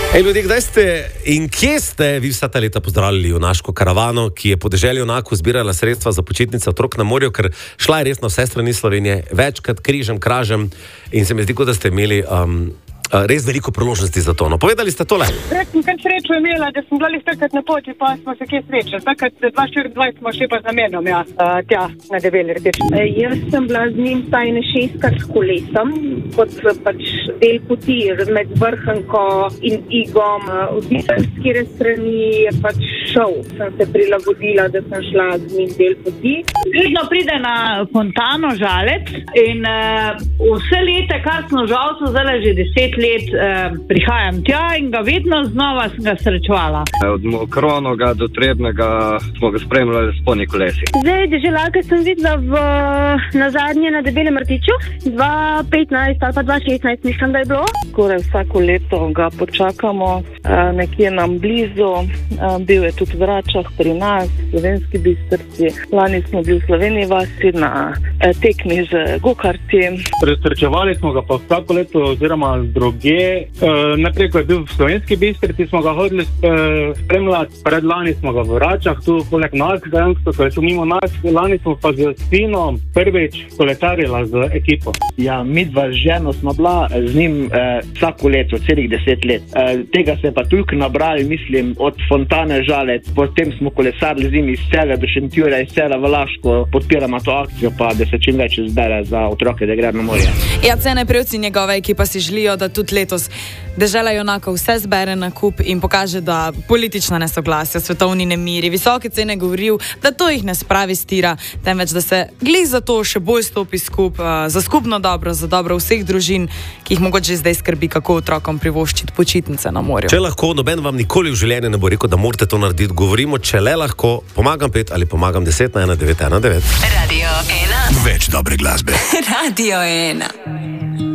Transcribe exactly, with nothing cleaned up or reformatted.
Ej, ljudje, kdaj ste in kje ste vi vsa ta leta pozdravljali junaško karavano, ki je po deželi junakov zbirala sredstva za počitnice otrok na morju, ker šla je res na vse strani Slovenije, večkrat križem, kražem in se mi zdi, kot da ste imeli um, res veliko priložnosti za to. No, povedali ste tole. Res sem kar srečo imela, da sem bila takrat na poti, pa smo se kje srečali. Takrat dva tisoč štiriindvajset smo še pa z namenom, ja, tja na Debeli rdeči. E, jaz sem bila z njim tajne šestkrat s kolesom, kot pač del poti med Vrhanko in Igom. Odvisno z kjere strani je pač šel. Sem se prilagodila, da sem šla z njim del poti. Vedno pride na Fontano Žalec in uh, vse leta, kar smo žalcu, zdaj že deset let eh, prihajam tja in ga vedno znova sem ga srečevala. Od Mokronoga do Trebnega smo ga spremljali s poni kolesi. Zdaj, deželalke sem videla v, na zadnje na Debelem rtiču, dva tisoč petnajst ali pa dva tisoč šestnajst, mislim, da je bilo. Skoraj vsako leto ga počakamo, nekje nam blizu, bil je tudi v Račah pri nas, Slovenski Bistrci. Lani smo bili v Sloveniji vasi na tekmi z gokarti. Presrečevali smo ga pa vsako leto oziroma druge. E, najprej, ko je bil v Slovenski Bistrici, smo ga hodili e, spremljati. Predlani smo ga v Račah, tu poleg nas, dejansko, ko je šel mimo nas. Lani smo pa z sinom prvič kolesarila z ekipo. Ja, mi dva z ženo smo bila z njim e, vsako leto, celih deset let. E, tega se pa toliko nabrali, mislim, od Fontane Žalec, potem smo kolesarili z njim iz Celja do Šentjurja, iz Celja v Laško, podpiramo to akcijo, pa da se čim več zbere za otroke, da gre na morje. Ja, cene prevci njegove ekipa si želijo, da tudi letos dežela junakov vse zbere na kup in pokaže, da politična nesoglasja, svetovni nemiri, visoke cene govorijo, da to jih ne spravi stira, temveč da se glih za to še bolj stopi skup, uh, za skupno dobro, za dobro vseh družin, ki jih mogoče zdaj skrbi, kako otrokom privoščiti počitnice na morju. Če lahko, noben vam nikoli v življenju ne bo rekel, da morate to narediti. Govorimo, če le lahko, pomagam pet ali pomagam deset na ena devet ena devet. Radio ena. Več dobre glasbe. Radio ena.